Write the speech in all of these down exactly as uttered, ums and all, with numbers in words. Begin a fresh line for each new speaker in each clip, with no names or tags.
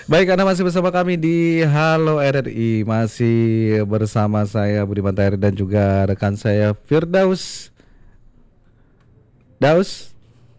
Baik, Anda masih bersama kami di Halo R R I. Masih bersama saya Budiman Tahir dan juga rekan saya Firdaus. Daus,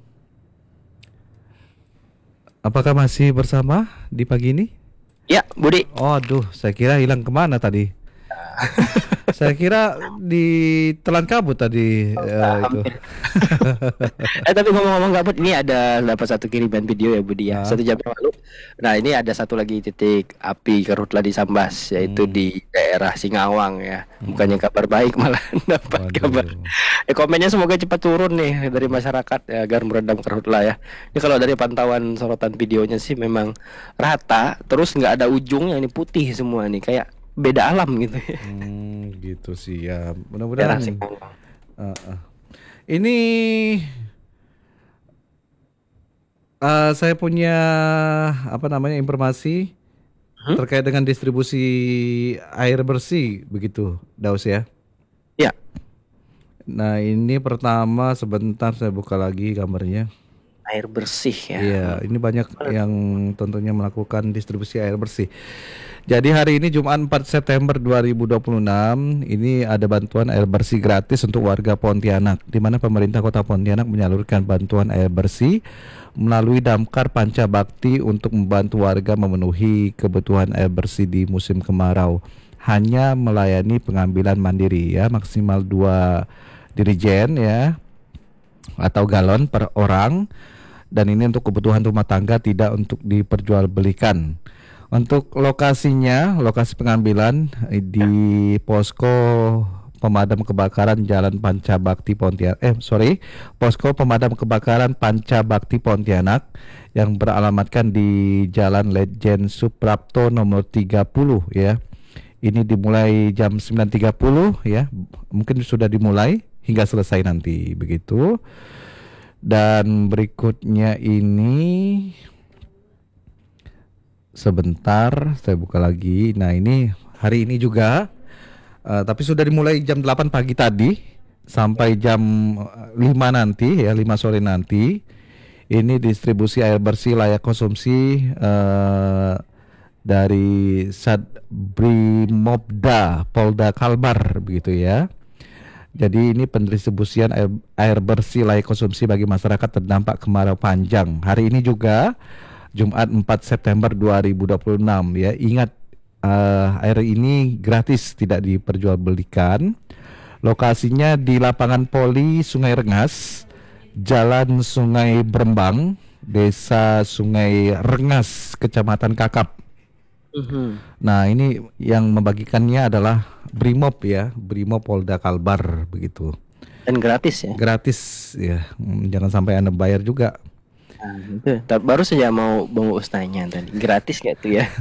apakah masih bersama di pagi ini?
Ya, Budi.
Oh, aduh, saya kira hilang kemana tadi. Saya kira ditelan kabut tadi eh, itu.
Hampir. Eh tapi ngomong-ngomong nggak Bud, ini ada dapat satu kiriman video ya Budi ya. Satu
Ah,
jam yang lalu. Nah ini ada satu lagi titik api karhutla di Sambas, yaitu
hmm,
di daerah Singawang ya. Bukannya
hmm.
kabar baik malah dapat kabar.
Waduh.
Eh komennya semoga cepat turun nih dari masyarakat ya, agar meredam karhutla ya. Ini kalau dari pantauan sorotan videonya sih memang rata, terus nggak ada ujungnya, ini putih semua nih kayak beda alam gitu ya.
Hmm, gitu sih ya.
Daerah
Mudah-mudahan.
Singawang.
eh, eh. Ini eh, saya punya apa namanya informasi
Hmm?
terkait dengan distribusi air bersih begitu, Daus ya.
Ya,
Nah, ini pertama sebentar saya buka lagi gambarnya.
air bersih ya.
Iya, ini banyak yang tentunya melakukan distribusi air bersih. Jadi hari ini Jumat empat September dua ribu dua puluh enam ini ada bantuan air bersih gratis untuk warga Pontianak, di mana pemerintah Kota Pontianak menyalurkan bantuan air bersih melalui Damkar Panca Bakti untuk membantu warga memenuhi kebutuhan air bersih di musim kemarau. Hanya melayani pengambilan mandiri ya, maksimal dua dirigen ya atau galon per orang, dan ini untuk kebutuhan rumah tangga, tidak untuk diperjualbelikan. Untuk lokasinya, lokasi pengambilan eh, di posko pemadam kebakaran Jalan Panca Bakti Pontianak. Eh, sorry, posko pemadam kebakaran Panca Bakti Pontianak yang beralamatkan di Jalan Lejen Suprapto nomor tiga puluh ya. Ini dimulai jam sembilan tiga puluh ya. Mungkin sudah dimulai hingga selesai nanti begitu. Dan berikutnya ini sebentar saya buka lagi. Nah, ini hari ini juga eh, tapi sudah dimulai jam delapan pagi tadi sampai jam eh, lima nanti ya, lima sore nanti. Ini distribusi air bersih layak konsumsi eh, dari Sadbrimobda Polda Kalbar begitu ya. Jadi ini pendistribusian air, air bersih layak konsumsi bagi masyarakat terdampak kemarau panjang. Hari ini juga Jumat empat September dua ribu dua puluh enam ya. Ingat, eh, air ini gratis, tidak diperjualbelikan. Lokasinya di lapangan Poli Sungai Rengas, Jalan Sungai Berembang, Desa Sungai Rengas, Kecamatan Kakap.
mhm.
Nah, ini yang membagikannya adalah Brimob ya, Brimob Polda Kalbar begitu.
Dan gratis ya.
Gratis ya. Hmm, jangan sampai Anda bayar juga.
Nah, itu. Ta- Baru saja mau Bang Uus tanya tadi, gratis gak tuh ya?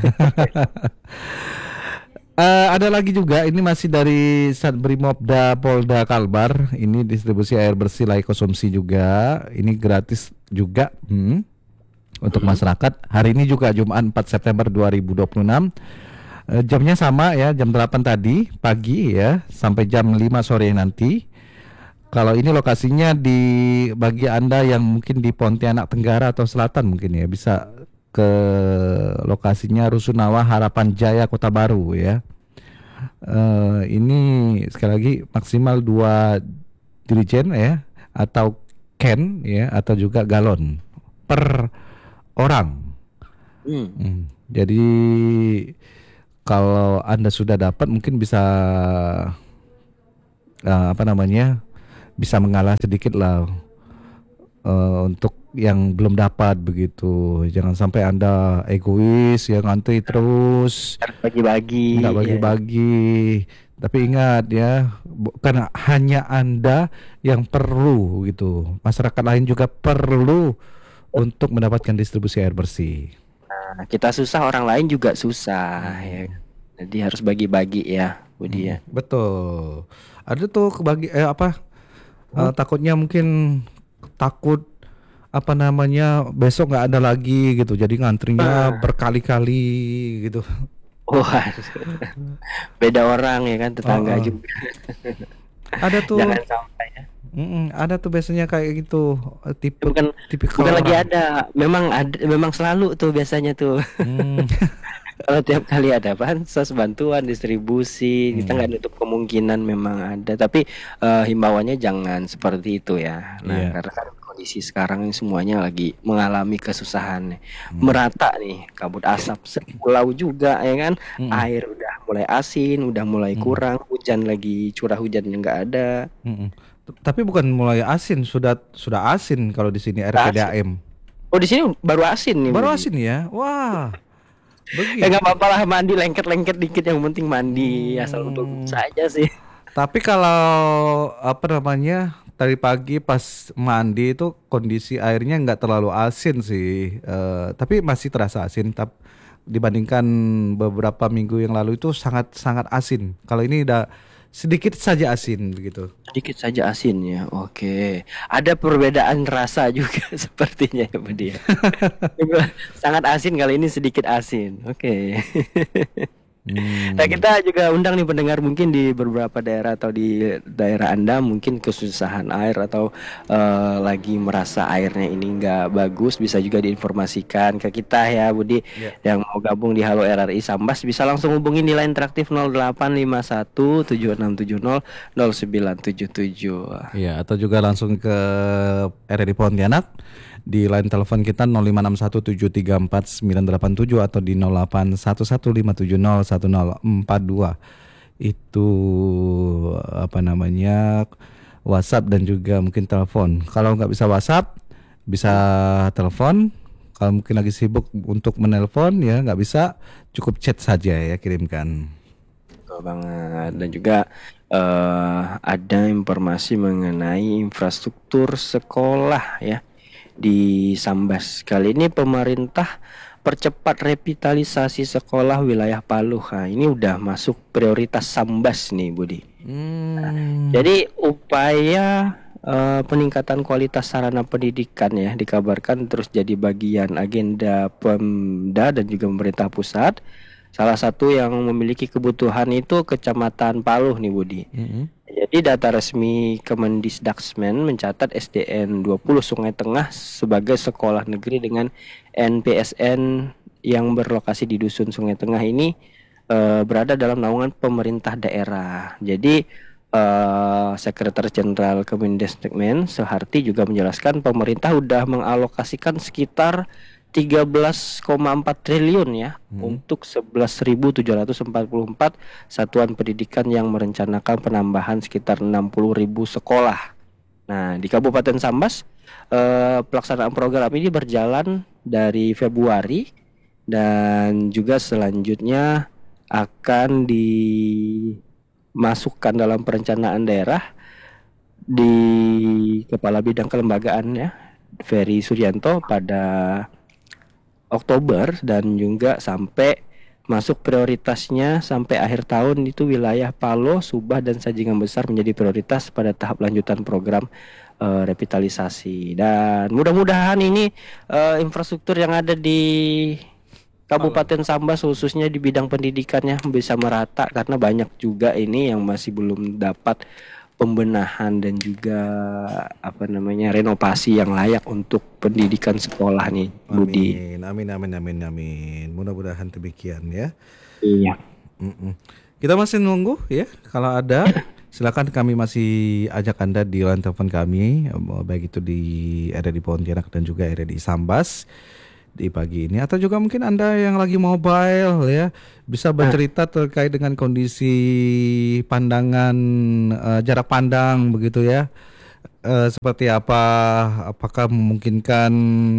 Eh, ada lagi juga, ini masih dari Satbrimobda Polda Kalbar. Ini distribusi air bersih layak konsumsi juga. Ini gratis juga hmm, untuk
Mhm.
masyarakat. Hari ini juga Jumat empat September dua ribu dua puluh enam. Eh, jamnya sama ya, jam delapan tadi pagi ya sampai jam lima sore nanti. Kalau ini lokasinya di bagi Anda yang mungkin di Pontianak Tenggara atau Selatan mungkin ya, bisa ke lokasinya Rusunawa Harapan Jaya Kota Baru ya. Eh, ini sekali lagi maksimal dua dirigen ya, atau can ya, atau juga galon per orang.
Hmm.
Hmm, Jadi kalau Anda sudah dapat mungkin bisa eh, apa namanya, bisa mengalah sedikit lah eh, untuk yang belum dapat begitu. Jangan sampai Anda egois yang ngantri terus,
Harus bagi-bagi
nggak
ya.
bagi-bagi. Tapi ingat ya, bukan hanya Anda yang perlu gitu. Masyarakat lain juga perlu untuk mendapatkan distribusi air bersih.
Nah, kita susah, orang lain juga susah ya.
Hmm,
Jadi harus bagi-bagi ya, Budi
hmm,
ya.
betul. Ada tuh kebagi eh, apa
Hmm?
eh, takutnya mungkin takut apa namanya besok nggak ada lagi gitu. Jadi ngantrinya
Ah,
berkali-kali gitu.
wah, beda orang ya kan, tetangga
Heeh.
juga.
Ada tuh
Jangan sampai ya.
Mm-mm, ada tuh biasanya kayak gitu eh, tipe
Bukan
tipikal
bukan lagi
orang.
ada, memang ada, memang selalu tuh biasanya tuh.
Hmm.
Kalau tiap kali ada bansos, bantuan, distribusi, kita nggak
Mm-mm.
nutup kemungkinan memang ada. Tapi eh, himbauannya jangan seperti itu ya. Nah,
Iya.
karena kan kondisi sekarang ini semuanya lagi mengalami kesusahan nih.
Mm.
Merata nih, kabut asap sepulau juga ya kan.
Mm-mm.
Air udah mulai asin, udah mulai
Mm-mm.
kurang, hujan lagi curah hujannya nggak ada.
Mm-mm. T- Tapi bukan mulai asin, sudah sudah asin kalau di sini
Asin.
R P D A M.
Oh, di sini baru asin nih,
Baru
Budi.
asin ya? Wah,
Ya nggak
begitu.
apa-apa lah, mandi lengket-lengket dikit, yang penting mandi asal untuk
Hmm.
saja sih.
Tapi kalau apa namanya tadi pagi pas mandi itu kondisi airnya nggak terlalu asin sih, Eh, tapi masih terasa asin. Tapi dibandingkan beberapa minggu yang lalu itu sangat sangat asin. Kalau ini udah sedikit saja asin begitu.
Sedikit saja asin ya. Oke. Ada perbedaan rasa juga sepertinya ya, Budi ya. Sangat asin, kali ini sedikit asin. Oke. Nah,
Hmm.
kita juga undang nih pendengar mungkin di beberapa daerah atau di daerah Anda mungkin kesusahan air atau eh, lagi merasa airnya ini nggak bagus, bisa juga diinformasikan ke kita ya, Budi.
Ya.
Yang mau gabung di Halo R R I Sambas bisa langsung hubungi di line interaktif nol delapan lima satu tujuh enam tujuh nol nol sembilan tujuh tujuh.
Iya, atau juga langsung ke R R I Pontianak di line telepon kita nol lima enam satu tujuh tiga empat sembilan delapan tujuh atau di nol delapan satu satu lima tujuh nol satu nol empat dua. Itu apa namanya WhatsApp dan juga mungkin telepon. Kalau nggak bisa WhatsApp, bisa telepon. Kalau mungkin lagi sibuk untuk menelpon ya nggak bisa, cukup chat saja ya kirimkan.
Betul banget. Dan juga eh, ada informasi mengenai infrastruktur sekolah ya di Sambas. Kali ini pemerintah percepat revitalisasi sekolah wilayah Palu. Nah, ini udah masuk prioritas Sambas nih, Budi.
Hmm.
Jadi upaya eh, peningkatan kualitas sarana pendidikan ya dikabarkan terus jadi bagian agenda Pemda dan juga pemerintah pusat. Salah satu yang memiliki kebutuhan itu Kecamatan Paluh nih, Budi.
Mm-mm.
Jadi data resmi Kemendisdaksmen mencatat S D N dua puluh Sungai Tengah sebagai sekolah negeri dengan N P S N yang berlokasi di Dusun Sungai Tengah ini eh, berada dalam naungan pemerintah daerah. Jadi eh, Sekretaris Jenderal Kemendisdaksmen Soeharti juga menjelaskan pemerintah sudah mengalokasikan sekitar tiga belas koma empat triliun ya
Hmm.
untuk sebelas ribu tujuh ratus empat puluh empat satuan pendidikan yang merencanakan penambahan sekitar enam puluh ribu sekolah. Nah, di Kabupaten Sambas eh, pelaksanaan program ini berjalan dari Februari dan juga selanjutnya akan dimasukkan dalam perencanaan daerah di Kepala Bidang Kelembagaan ya, Ferry Suryanto pada Oktober dan juga sampai masuk prioritasnya sampai akhir tahun itu wilayah Palo, Subah dan Sajingan Besar menjadi prioritas pada tahap lanjutan program eh, revitalisasi. Dan mudah-mudahan ini eh, infrastruktur yang ada di Kabupaten Sambas khususnya di bidang pendidikannya bisa merata, karena banyak juga ini yang masih belum dapat pembenahan dan juga apa namanya renovasi yang layak untuk pendidikan sekolah nih, Budi.
Amin, amin, amin, amin, amin. Mudah-mudahan demikian ya.
Iya.
Mm-mm. Kita masih nunggu ya. Kalau ada, silakan kami masih ajak Anda di line telepon kami, eh, baik itu di R R I Pontianak dan juga R R I Sambas di pagi ini. Atau juga mungkin Anda yang lagi mobile ya, bisa bercerita terkait dengan kondisi pandangan eh, jarak pandang begitu ya. Eh, seperti apa? Apakah memungkinkan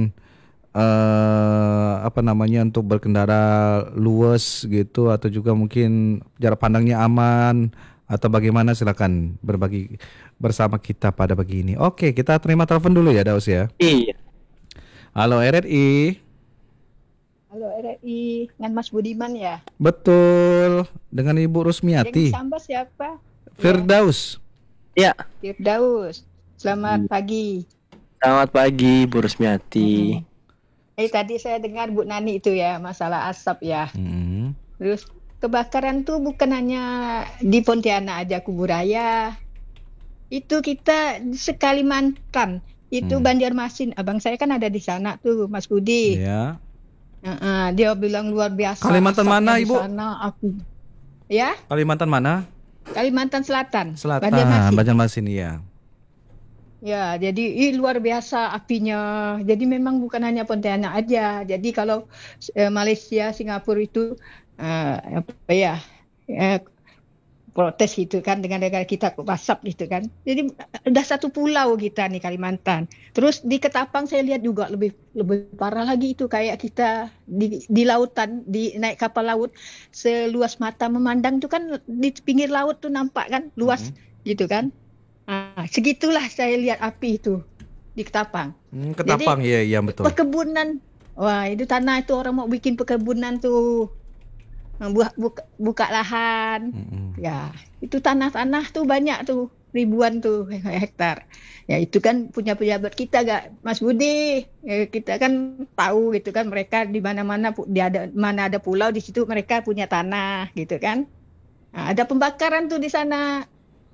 eh apa namanya untuk berkendara luas gitu atau juga mungkin jarak pandangnya aman atau bagaimana, silakan berbagi bersama kita pada pagi ini. Oke, kita terima telepon dulu ya Daus ya.
Iya.
Halo R R I.
Halo R R I, dengan Mas Budiman ya?
Betul, dengan Ibu
Yang di
Rusmiati.
Sambas siapa?
Firdaus.
Ya,
Firdaus. Selamat pagi.
selamat pagi Bu Rusmiati.
Mm-mm. Eh tadi saya dengar Bu Nani itu ya, masalah asap ya.
Hmm.
Terus kebakaran tuh bukan hanya di Pontianak aja, Kuburaya. itu kita sekalimantan. Itu
Hmm.
Banjarmasin. Abang saya kan ada di sana tuh, Mas Budi.
Ya.
Heeh, dia bilang luar biasa.
Kalimantan
asapnya
mana,
di
Ibu?
Sana, aku. Ya,
Kalimantan mana?
Kalimantan Selatan.
Selatan,
Banjarmasin.
Banjarmasin ya.
Ya, jadi ih, luar biasa apinya. Jadi memang bukan hanya Pontianak aja. Jadi kalau eh, Malaysia, Singapura itu eh, apa ya, eh, protes gitu kan dengan negara kita kok asap gitu kan. Jadi udah satu pulau kita nih Kalimantan. Terus di Ketapang saya lihat juga lebih lebih parah lagi itu kayak kita di di lautan, di naik kapal laut seluas mata memandang tuh kan di pinggir laut tuh nampak kan luas gitu kan. Nah, segitulah saya lihat api itu di Ketapang.
Hmm, Ketapang ya, iya betul.
Perkebunan, wah itu tanah itu orang mau bikin perkebunan tuh, buka, buka, buka lahan,
Mm-mm.
ya itu tanah-tanah tuh banyak tuh ribuan tuh hektar. Ya itu kan punya pejabat kita gak, Mas Budi? Ya, kita kan tahu gitu kan mereka di mana-mana pu- di ada mana ada pulau di situ mereka punya tanah gitu kan. Nah, ada pembakaran tuh di sana.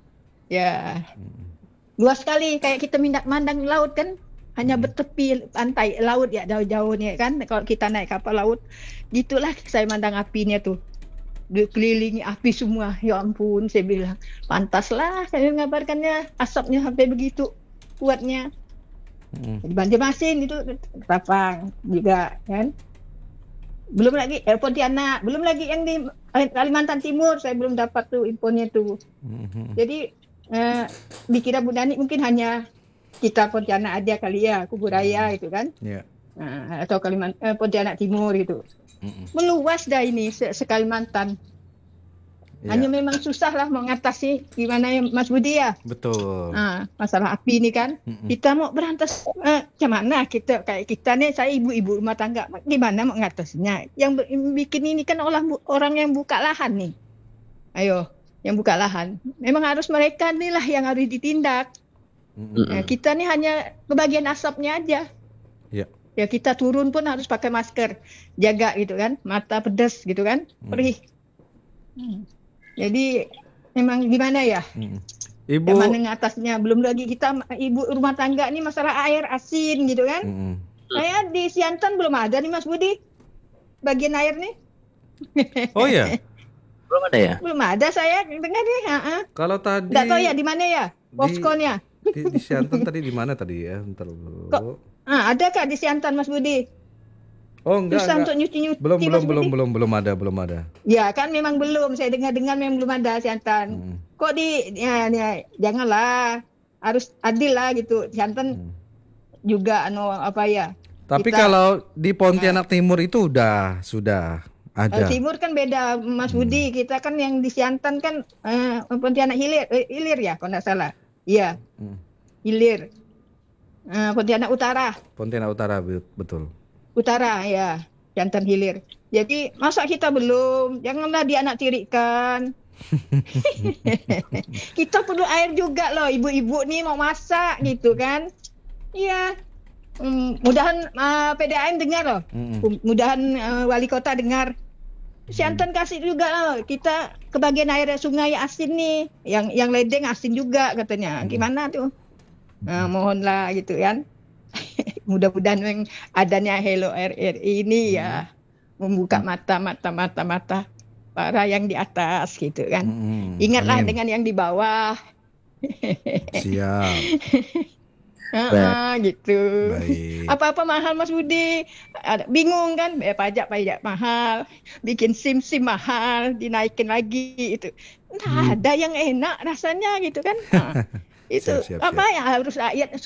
Ya luas sekali kayak kita minat mandang laut kan hanya bertepi pantai laut ya jauh-jauhnya kan kalau kita naik kapal laut gitulah saya mandang apinya tuh dikelilingi api semua ya ampun saya bilang pantaslah saya mengabarkannya asapnya sampai begitu kuatnya
Mm-mm.
di Banjarmasin itu Ketapang juga kan belum lagi eh, Pontianak belum lagi yang di Kalimantan Timur saya belum dapat tuh infonya tuh
Mhm.
jadi eh, dikira Bu Nani mungkin hanya kita Pontianak aja kali ya, Kubur Raya itu kan,
Ya.
Nah, atau Kalimantan eh, Pontianak Timur gitu.
Mm-mm.
Meluas dah ini se sekalimantan.
Ya,
Hanya memang susah lah mengatasi gimana ya Mas Budi ya.
betul.
Nah, masalah api ini kan,
Mm-mm.
kita mau berantas eh, macam mana kita kayak kita nih, saya ibu-ibu rumah tangga, gimana mau mengatasinya? Yang ber- bikin ini kan orang orang yang buka lahan nih. Ayo, yang buka lahan. Memang harus mereka nih lah yang harus ditindak.
Mm-mm.
Ya, kita nih hanya kebagian asapnya aja.
Ya.
Ya kita turun pun harus pakai masker, jaga gitu kan, mata pedas gitu kan,
Hmm.
perih. Hmm. Jadi memang gimana ya?
Mm-mm.
Gimana
Ibu.
ngatasnya? Belum lagi kita ibu rumah tangga nih masalah air asin gitu kan.
Mm-mm.
Saya di Siantan belum ada nih Mas Budi, bagian air nih
Oh ya,
Belum ada ya?
belum ada saya dengar nih. Heeh.
kalau tadi
Nggak tahu ya di mana ya
di,
poskonya.
di, di Siantan tadi di mana tadi ya? Bentar dulu.
Kok- Ah, ada kak di Siantan Mas Budi?
Oh enggak,
Susah
enggak.
untuk nyuci-nyuci
Belum
Mas
belum
Budi.
belum belum belum ada belum ada.
Ya kan memang belum. Saya dengar-dengar memang belum ada Siantan.
Mm.
Kok di ya, ya janganlah harus adil lah gitu. Siantan
Mm.
juga anu apa ya?
Tapi
Kita-
kalau di Pontianak Timur itu udah sudah
eh,
ada.
Timur kan beda Mas Budi. Kita kan yang di Siantan kan eh, Pontianak Hilir, eh, Hilir ya kalau nggak salah. Iya,
Mm.
Hilir. Eh, Pontianak Utara,
Pontianak Utara be- betul.
Utara ya, Siantan Hilir. Jadi masa kita belum? Janganlah dianak tirikan. Kita perlu air juga loh, ibu-ibu nih mau masak gitu kan? Iya. Hmm, mudahan uh, P D A M dengar loh.
Mm-mm.
Mudahan uh, wali kota dengar. Siantan kasih juga loh. Kita kebagian air sungai asin nih, yang yang ledeng asin juga katanya. Gimana tuh? Nah, mohonlah gitu kan. Mudah-mudahan yang adanya Hello R R ini ya membuka mata mata mata mata para yang di atas gitu kan.
Mm-mm.
Ingatlah
Amin.
dengan yang di bawah.
Siap.
Heeh, gitu.
Baik.
Apa-apa mahal Mas Budi. Ada bingung kan? Eh, pajak-pajak mahal, bikin SIM-SIM mahal, dinaikin lagi itu. Nah, ada yang enak rasanya gitu kan. Nah, itu
Siap, siap,
apa
siap.
yang harus rakyat